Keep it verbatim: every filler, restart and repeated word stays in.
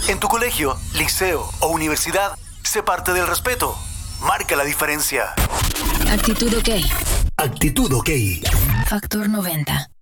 En tu colegio, liceo o universidad, sé parte del respeto. Marca la diferencia. Actitud OK. Actitud OK. Factor noventa.